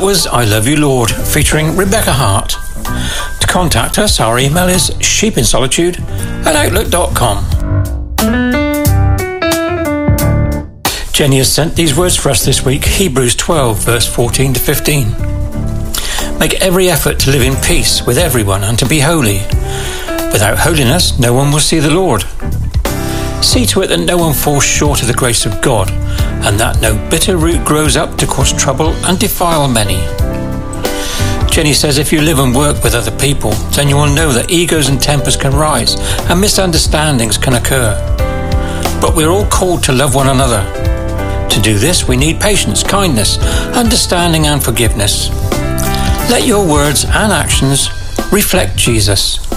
was I Love You Lord, featuring Rebecca Hart. To contact us, our email is sheepinsolitude@outlook.com. Jenny has sent these words for us this week, Hebrews 12, verse 14 to 15. Make every effort to live in peace with everyone and to be holy. Without holiness, no one will see the Lord. See to it that no one falls short of the grace of God, and that no bitter root grows up to cause trouble and defile many. Jenny says if you live and work with other people, then you will know that egos and tempers can rise and misunderstandings can occur. But we're all called to love one another. To do this, we need patience, kindness, understanding and forgiveness. Let your words and actions reflect Jesus.